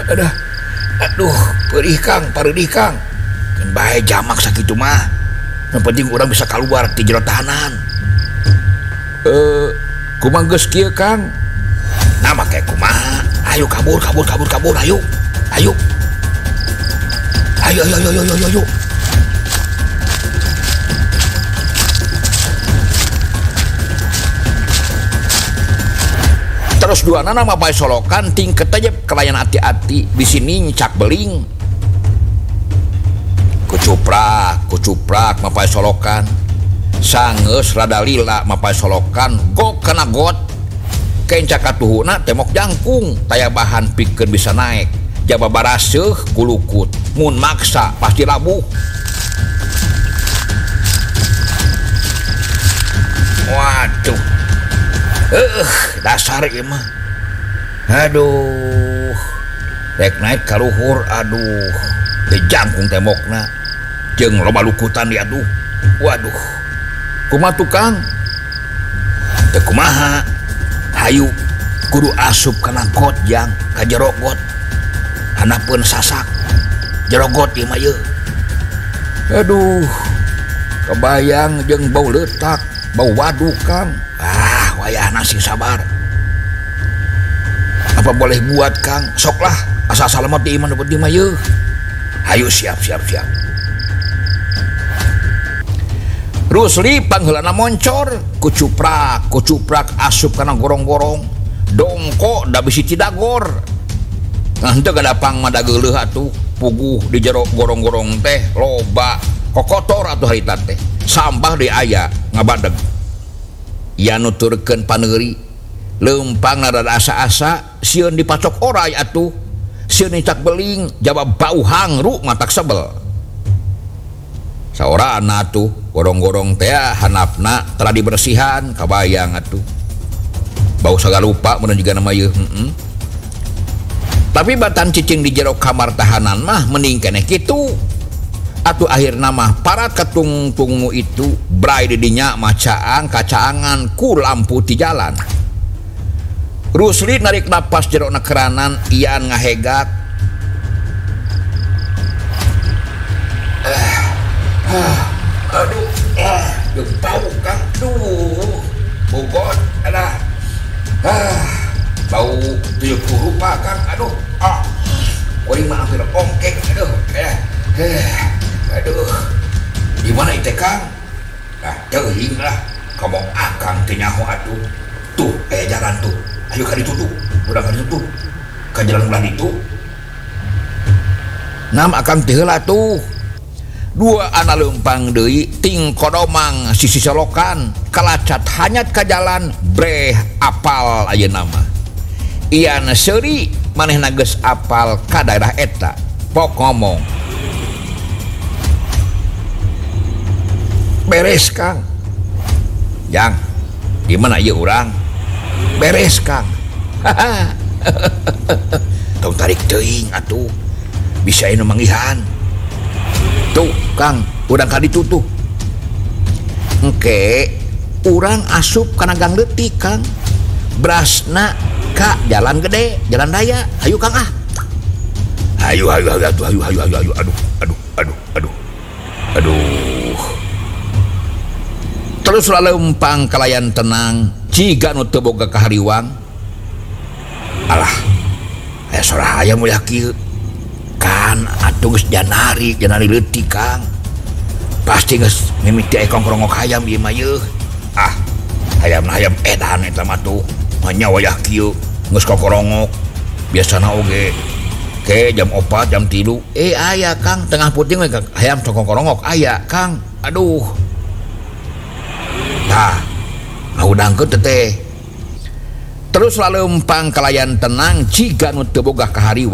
Aduh, aduh, perih Kang, pareuh Kang. Kan bae jamak sakitu mah. Yang penting orang bisa keluar di jero tahanan. Kumaha geus kieu Kang? Nah make kumaha? Ayo kabur, ayo. Ayo. Ayo. Terus dua nama bae solokan tingket aja kelayan hati-hati di sini nyecak beling. Kucuprak mapai solokan. Sangeus rada lila mapai solokan gok kena got. Kencak katuhuna temok jangkung taya bahan pikeun bisa naik. Jaba baraseuh kulukut mun maksa pasti labuh. Waduh. Dasar ieu mah. Aduh. Rek naik ka luhur, aduh. Teh jangkung tembokna. Jeung loba lukutan di aduh. Waduh. Kumaha tukang? Teu kumaha. Hayu kudu asup kana got jang ka jero got. Hanapeun sasak. Jero got ieu mah yeuh. Aduh. Kebayang jeung bau leutak, bau waduk Kang. Wayah nasi sabar. Apa boleh buat Kang? Soklah, asal salamat di iman dapat di mah yeuh. Hayu siap. Rusli pangheulana moncor, kucuprak asup kana gorong-gorong. Dongko da bisi tidagor. Nah henteu gadapang mah da geuleuh atuh, puguh di jero gorong-gorong teh loba kokotor atuh harita teh. Sampah di aya ngabadeg. Ya nuturkeun paneuri leumpang rada asa-asa sieun dipacok oray atuh sieun dicak beling jaba bau hangru matak sebel saorana atuh gorong-gorong teh handapna telah dibersihan kabayang atuh bau sagalupa mun juga nama yeuh tapi batan cicing di jero kamar tahanan mah mending keneh kitu atuh akhirna mah para ketung-tungmu itu bray di dinya macaang kacaangan ku lampu ti jalan. Rusli narik napas jero nakeranan ian ngahegak. Aduh, jeung bau Kang. Duh, bogot ada. Bau tuyul rupa Kang. Aduh, kuring mah hampir ongkek. Aduh, gimana itu Kang? Nah, teuing lah, kamu akang tinyaho atuh. Tuh, jalan tuh. Ayo ka ditutup, udah ka ditutup. Ka jalan belah itu. Nam akang teu heula tuh. Dua anak leumpang deui ting kodomang sisi solokan kalacat hanyat ka jalan breh apal ayeuna mah. Ian seuri manehna geus apal ka daerah eta. Pok ngomong. Beres Kang. Jang, gimana ya orang? Beres Kang. Tong tarik teuing atuh. Bisa anu mangihan. Tuh Kang, urang ka ditutup. Engke, urang asup kana gang leutik Kang. Brasna ka jalan gede, jalan raya. Hayu Kang ah. Hayu. Aduh. Terus leumpang kalayan tenang jiga nu teu boga kahariwang. Alah, aya sora hayam moal kieu. Kan atuh geus janari leutik Kang. Pasti geus mimiti kongkrongok hayam ieu mah yeuh. Hayamna hayam edan eta mah tuh. Nya wayah kieu geus kokorongok. Biasana oge ke jam 4 jam 3 aya Kang tengah puting we hayam kokorongok aya Kang. Aduh. Nah, ngudangkeun teh. Terus leumpang kalayan tenang jiga nu teu boga kahariwang.